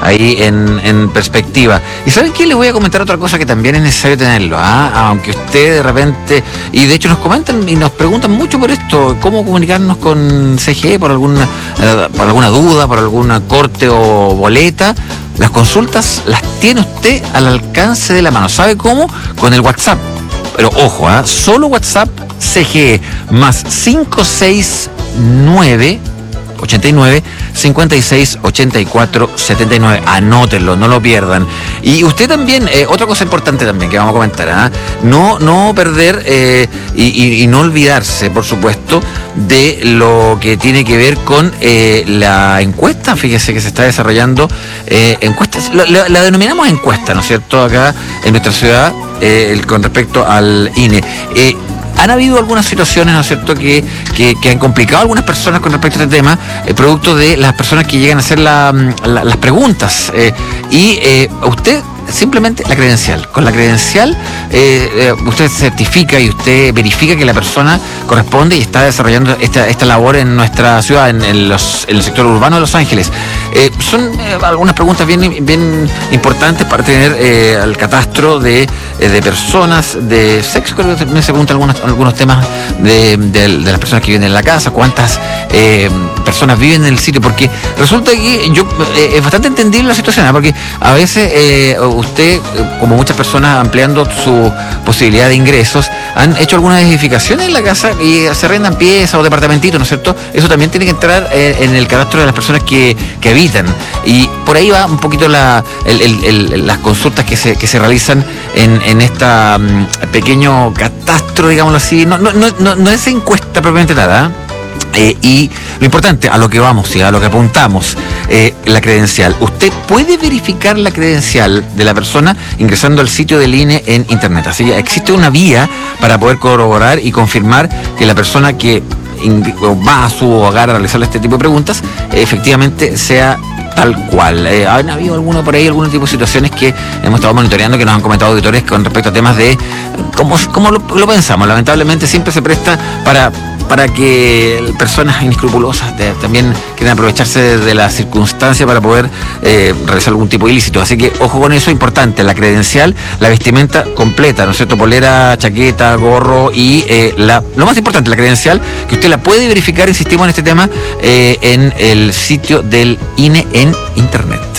ahí en perspectiva. ¿Y saben qué? Les voy a comentar otra cosa que también es necesario tenerlo, aunque usted de repente, y de hecho nos comentan y nos preguntan mucho por esto, cómo comunicarnos con CGE por alguna duda, por alguna corte o boleta. Las consultas las tiene usted al alcance de la mano. ¿Sabe cómo? Con el WhatsApp. Pero ojo, solo WhatsApp CGE más 569 89 56 84 79. Anótenlo, no lo pierdan. Y usted también, otra cosa importante también que vamos a comentar, no perder y no olvidarse, por supuesto, de lo que tiene que ver con la encuesta. Fíjese que se está desarrollando encuestas, la denominamos encuesta, ¿no es cierto?, acá en nuestra ciudad, con respecto al INE. Han habido algunas situaciones, ¿no es cierto?, que han complicado a algunas personas con respecto a este tema, producto de las personas que llegan a hacer las preguntas. Usted simplemente la credencial. Con la credencial usted certifica y usted verifica que la persona corresponde y está desarrollando esta labor en nuestra ciudad, en el sector urbano de Los Ángeles. Son algunas preguntas bien importantes para tener el catastro de personas, de sexo. Creo que también se preguntan algunos temas de las personas que viven en la casa, cuántas personas viven en el sitio, porque resulta que es bastante entendible la situación, porque a veces usted, como muchas personas ampliando su posibilidad de ingresos, han hecho algunas edificaciones en la casa y se arrendan piezas o departamentitos, ¿no es cierto? Eso también tiene que entrar en el catastro de las personas que habitan, y por ahí va un poquito las consultas que se realizan en esta pequeño catastro, digámoslo así. No es encuesta propiamente nada, y lo importante, a lo que vamos y a lo que apuntamos, la credencial. Usted puede verificar la credencial de la persona ingresando al sitio del INE en internet. Así que existe una vía para poder corroborar y confirmar que la persona que va a su hogar a realizarle este tipo de preguntas efectivamente sea tal cual. Han habido algún tipo de situaciones que hemos estado monitoreando, que nos han comentado auditores con respecto a temas de cómo lo pensamos. Lamentablemente siempre se presta para que personas inescrupulosas también quieran aprovecharse de la circunstancia para poder realizar algún tipo de ilícito. Así que ojo con eso, importante, la credencial, la vestimenta completa, ¿no es cierto?, polera, chaqueta, gorro y lo más importante, la credencial, que usted la puede verificar, insistimos en este tema, en el sitio del INE en internet.